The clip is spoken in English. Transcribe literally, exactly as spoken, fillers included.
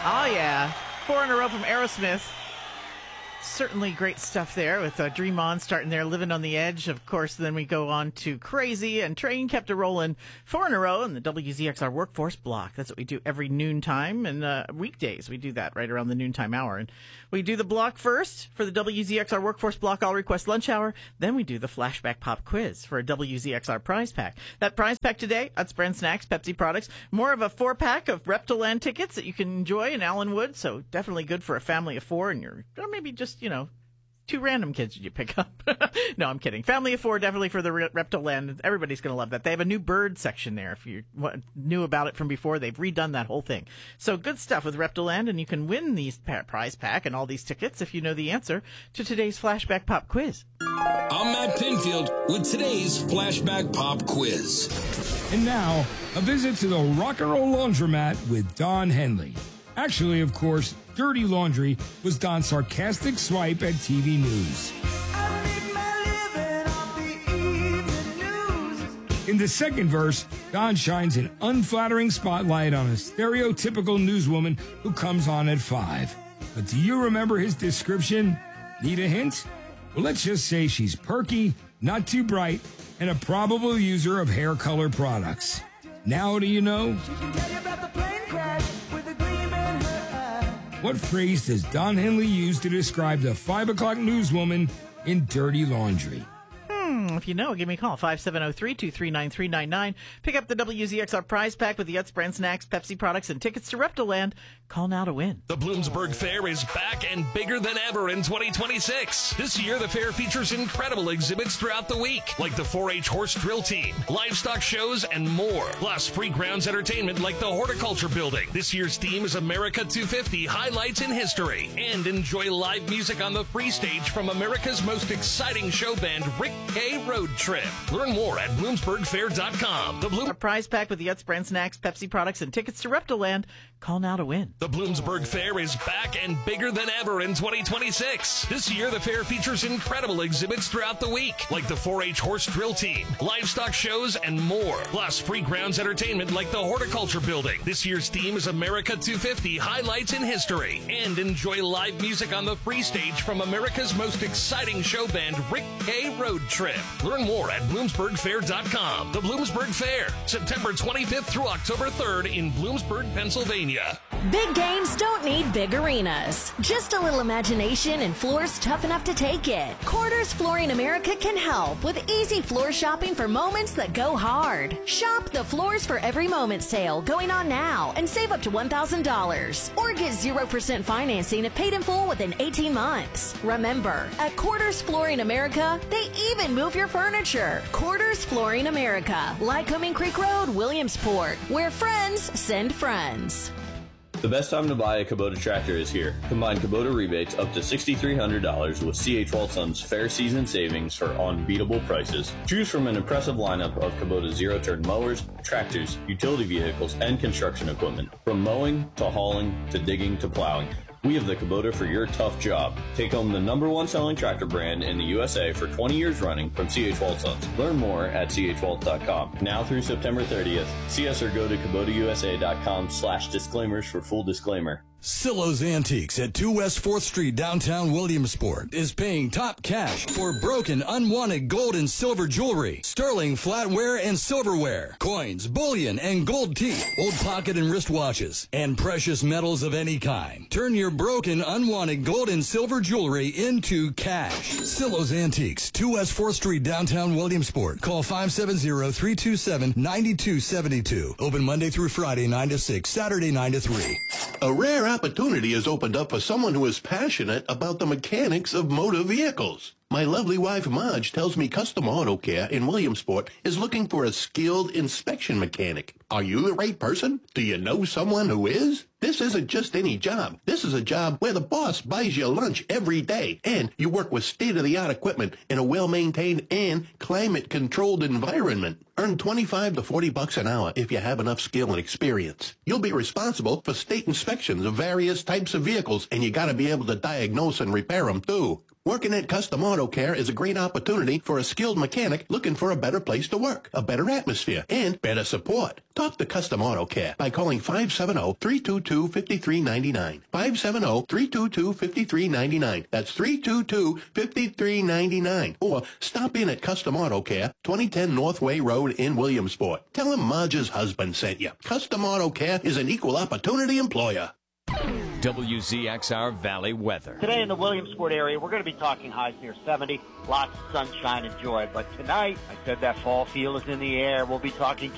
Oh, yeah. Four in a row from Aerosmith. Certainly great stuff there with uh, Dream On starting there, Living on the Edge. Of course, then we go on to Crazy, and Train kept it rolling four in a row in the W Z X R Workforce Block. That's what we do every noontime, and uh, weekdays we do that right around the noontime hour. And we do the block first for the W Z X R Workforce Block All Request Lunch Hour. Then we do the Flashback Pop Quiz for a W Z X R prize pack. That prize pack today, Utz Brand Snacks, Pepsi products, more of a four-pack of Reptiland tickets that you can enjoy in Allenwood, so definitely good for a family of four, and you're, or maybe just, you know, two random kids you pick up. No, I'm kidding. Family of four, definitely for the Reptiland. Everybody's going to love that. They have a new bird section there. If you knew about it from before, they've redone that whole thing. So good stuff with Reptiland, and you can win these prize pack and all these tickets if you know the answer to today's Flashback Pop Quiz. I'm Matt Pinfield with today's Flashback Pop Quiz. And now, a visit to the Rock and Roll Laundromat with Don Henley. Actually, of course, Dirty Laundry was Don's sarcastic swipe at T V News. In the second verse, Don shines an unflattering spotlight on a stereotypical newswoman who comes on at five. But do you remember his description? Need a hint? Well, let's just say she's perky, not too bright, and a probable user of hair color products. Now do you know? What phrase does Don Henley use to describe the five o'clock newswoman in Dirty Laundry? If you know, give me a call, five seven zero, three two three, nine three nine nine. Pick up the W Z X R prize pack with the Utz Brand Snacks, Pepsi products, and tickets to Reptiland. Call now to win. The Bloomsburg Fair is back and bigger than ever in twenty twenty-six. This year, the fair features incredible exhibits throughout the week, like the four H horse drill team, livestock shows, and more. Plus, free grounds entertainment like the Horticulture Building. This year's theme is America two fifty, Highlights in History. And enjoy live music on the free stage from America's most exciting show band, Rick K. Road Trip. Learn more at bloomsburg fair dot com. The Bloom- A prize pack with the Utz Brand Snacks, Pepsi products, and tickets to Reptiland. Call now to win. The Bloomsburg Fair is back and bigger than ever in twenty twenty-six. This year, the fair features incredible exhibits throughout the week, like the four H horse drill team, livestock shows, and more. Plus, free grounds entertainment like the Horticulture Building. This year's theme is America two fifty, Highlights in History. And enjoy live music on the free stage from America's most exciting show band, Rick K. Road Trip. Learn more at bloomsburg fair dot com. The Bloomsburg Fair, September twenty-fifth through October third in Bloomsburg, Pennsylvania. Big games don't need big arenas. Just a little imagination and floors tough enough to take it. Quarters Flooring America can help with easy floor shopping for moments that go hard. Shop the Floors for Every Moment sale going on now and save up to one thousand dollars. Or get zero percent financing if paid in full within eighteen months. Remember, at Quarters Flooring America, they even move your furniture. Quarters Flooring America, Lycoming Creek Road, Williamsport, where friends send friends. The best time to buy a Kubota tractor is here. Combine Kubota rebates up to six thousand three hundred dollars with C H Walton's Fair Season Savings for unbeatable prices. Choose from an impressive lineup of Kubota zero-turn mowers, tractors, utility vehicles, and construction equipment. From mowing, to hauling, to digging, to plowing. We have the Kubota for your tough job. Take home the number one selling tractor brand in the U S A for twenty years running from C H Waltons. Learn more at c h walt dot com. Now through September thirtieth, see us or go to kubota u s a dot com slash disclaimers for full disclaimer. Silo's Antiques at two West fourth Street, downtown Williamsport, is paying top cash for broken, unwanted gold and silver jewelry, sterling flatware and silverware, coins, bullion, and gold teeth, old pocket and wristwatches, and precious metals of any kind. Turn your broken, unwanted gold and silver jewelry into cash. Silo's Antiques, two West fourth Street, downtown Williamsport. Call five seven zero, three two seven, nine two seven two. Open Monday through Friday, nine to six, Saturday, nine to three. A rare opportunity has opened up for someone who is passionate about the mechanics of motor vehicles. My lovely wife, Marge, tells me Custom Auto Care in Williamsport is looking for a skilled inspection mechanic. Are you the right person? Do you know someone who is? This isn't just any job. This is a job where the boss buys you lunch every day, and you work with state-of-the-art equipment in a well-maintained and climate-controlled environment. Earn twenty-five to forty bucks an hour if you have enough skill and experience. You'll be responsible for state inspections of various types of vehicles, and you gotta be able to diagnose and repair them, too. Working at Custom Auto Care is a great opportunity for a skilled mechanic looking for a better place to work, a better atmosphere, and better support. Talk to Custom Auto Care by calling five seven zero, three two two, five three nine nine. five seven zero, three two two, five three nine nine. That's three two two, five three nine nine. Or stop in at Custom Auto Care, twenty ten Northway Road in Williamsport. Tell him Marge's husband sent you. Custom Auto Care is an equal opportunity employer. W Z X R Valley weather. Today in the Williamsport area, we're going to be talking highs near seventy, lots of sunshine and joy. But tonight, I said that fall feel is in the air. We'll be talking